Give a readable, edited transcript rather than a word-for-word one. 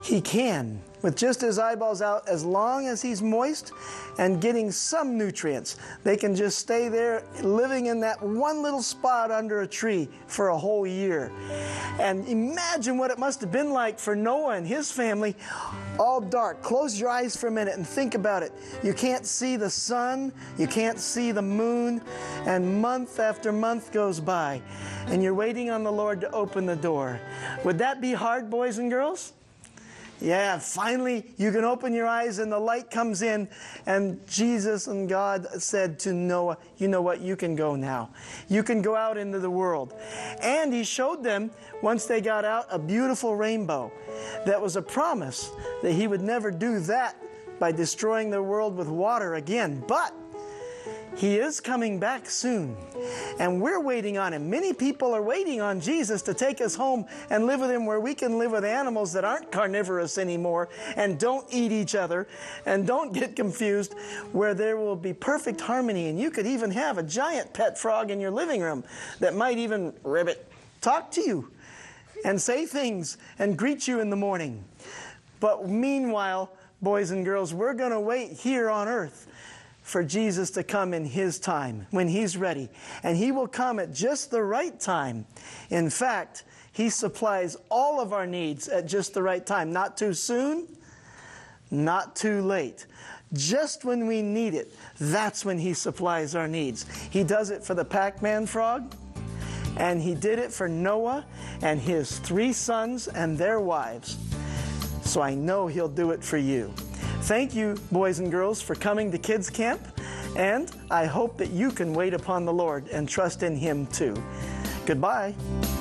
He can, with just his eyeballs out, as long as he's moist and getting some nutrients. They can just stay there living in that one little spot under a tree for a whole year. And imagine what it must have been like for Noah and his family, all dark. Close your eyes for a minute and think about it. You can't see the sun, you can't see the moon, and month after month goes by, and you're waiting on the Lord to open the door. Would that be hard, boys and girls? Yeah, finally you can open your eyes and the light comes in, and Jesus and God said to Noah, you know what, you can go now. You can go out into the world. And he showed them, once they got out, a beautiful rainbow. That was a promise that he would never do that by destroying the world with water again. But he is coming back soon, and we're waiting on him. Many people are waiting on Jesus to take us home and live with him, where we can live with animals that aren't carnivorous anymore and don't eat each other and don't get confused, where there will be perfect harmony. And you could even have a giant pet frog in your living room that might even talk to you and say things and greet you in the morning. But meanwhile, boys and girls, we're going to wait here on earth for Jesus to come in his time, when he's ready. And he will come at just the right time. In fact, he supplies all of our needs at just the right time. Not too soon, not too late. Just when we need it, that's when he supplies our needs. He does it for the Pac-Man frog, and he did it for Noah and his 3 sons and their wives. So I know he'll do it for you. Thank you, boys and girls, for coming to Kids Camp, and I hope that you can wait upon the Lord and trust in him too. Goodbye.